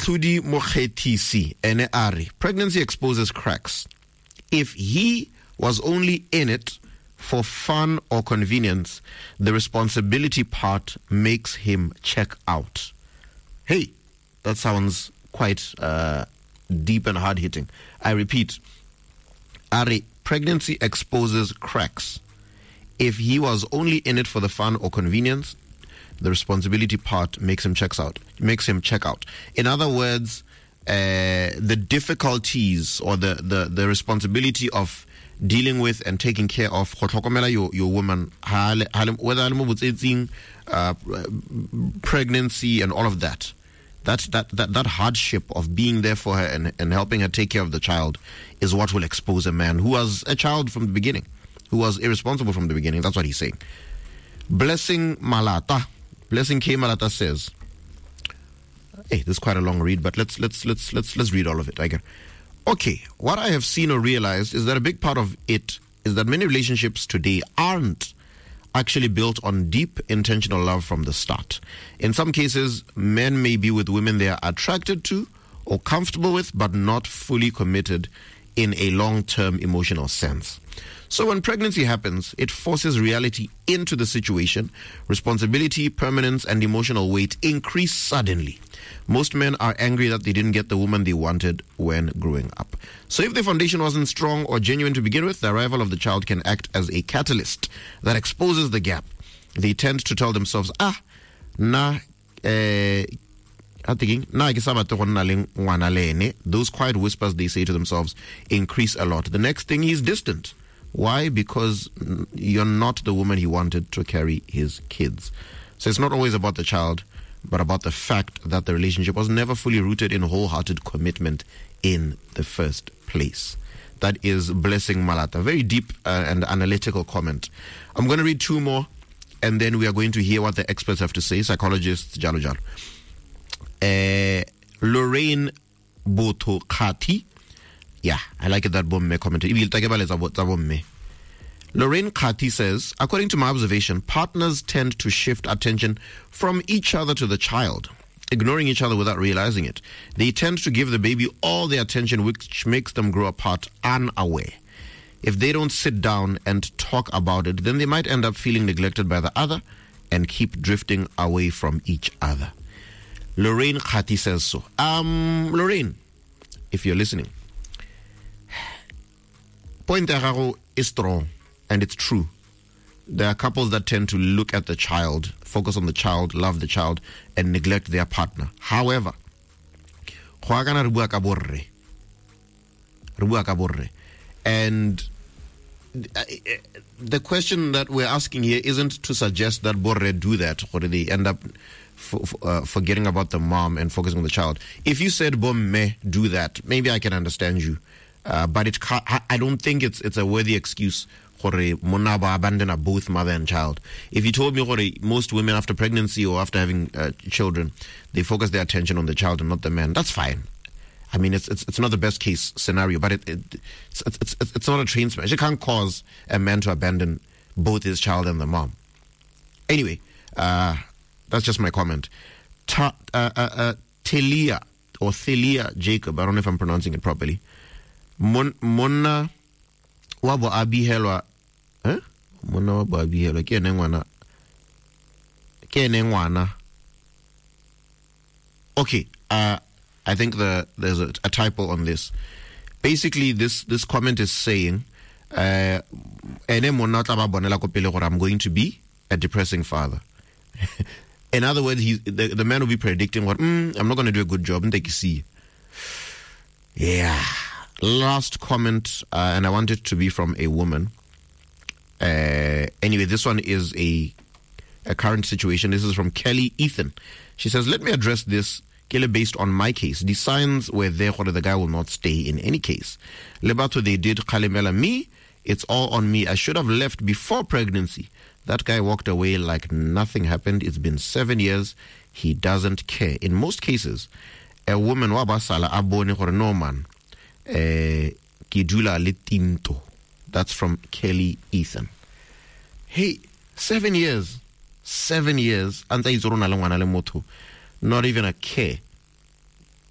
Motludi Mokhetisi ene ari, pregnancy exposes cracks. If he was only in it for fun or convenience, the responsibility part makes him check out. Hey, that sounds quite deep and hard-hitting. I repeat, Ari, pregnancy exposes cracks. If he was only in it for the fun or convenience, the responsibility part makes him check out. In other words, the difficulties or the responsibility of dealing with and taking care of your woman, whether pregnancy and all of that. That hardship of being there for her and helping her take care of the child is what will expose a man who was a child from the beginning, who was irresponsible from the beginning. That's what he's saying. Blessing K. Malata says, hey, this is quite a long read, but let's read all of it. Okay, what I have seen or realized is that a big part of it is that many relationships today aren't actually built on deep intentional love from the start. In some cases, men may be with women they are attracted to or comfortable with, but not fully committed in a long-term emotional sense. So when pregnancy happens, it forces reality into the situation. Responsibility, permanence, and emotional weight increase suddenly. Most men are angry that they didn't get the woman they wanted when growing up. So if the foundation wasn't strong or genuine to begin with, the arrival of the child can act as a catalyst that exposes the gap. They tend to tell themselves, those quiet whispers they say to themselves increase a lot. The next thing, he's distant. Why? Because you're not the woman he wanted to carry his kids. So it's not always about the child, but about the fact that the relationship was never fully rooted in wholehearted commitment in the first place. That is Blessing Malata. Very deep and analytical comment. I'm going to read two more, and then we are going to hear what the experts have to say, psychologists, jalo jalo. Lorraine Botokati. Yeah, I like that bomme comment. Lorraine Khati says, according to my observation, partners tend to shift attention from each other to the child, ignoring each other without realizing it. They tend to give the baby all their attention, which makes them grow apart unaware. If they don't sit down and talk about it, then they might end up feeling neglected by the other and keep drifting away from each other. Lorraine Khati says so. Lorraine, if you're listening, point is strong, and it's true. There are couples that tend to look at the child, focus on the child, love the child, and neglect their partner. However, and the question that we're asking here isn't to suggest that borre do that, or they end up forgetting about the mom and focusing on the child. If you said bomme do that, maybe I can understand you. But I don't think it's a worthy excuse for monaba abandon both mother and child. If you told me most women after pregnancy or after having children, they focus their attention on the child and not the man, that's fine. I mean, it's not the best case scenario, but it's not a train smash. It can't cause a man to abandon both his child and the mom. Anyway, that's just my comment. Telia or Thelia Jacob, I don't know if I'm pronouncing it properly. Mona wabo abihelwa Mona wabo abihelwa ke nengwana. Okay, I think there's a typo on this. Basically, this comment is saying I'm going to be a depressing father. In other words, the man will be predicting what I'm not going to do a good job. Yeah. Last comment, and I want it to be from a woman. Anyway, this one is a current situation. This is from Kelly Ethan. She says, let me address this based on my case. The signs were there whether the guy will not stay in any case. Lebato, they did Kalimela me. It's all on me. I should have left before pregnancy. That guy walked away like nothing happened. It's been 7 years. He doesn't care. In most cases, a woman wabasala abone or no man. Kidula Litinto. That's from Kelly Ethan. Hey, 7 years. 7 years. Not even a care.